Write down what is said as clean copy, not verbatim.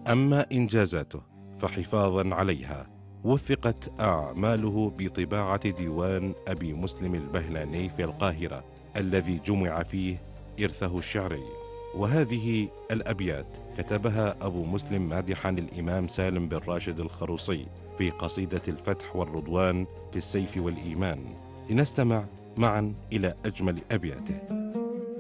أما إنجازاته فحفاظا عليها وثقت أعماله بطباعة ديوان أبي مسلم البهلاني في القاهرة الذي جمع فيه إرثه الشعري. وهذه الأبيات كتبها أبو مسلم مادحا الإمام سالم بن راشد الخروصي في قصيدة الفتح والرضوان في السيف والإيمان. لنستمع معا إلى أجمل أبياته.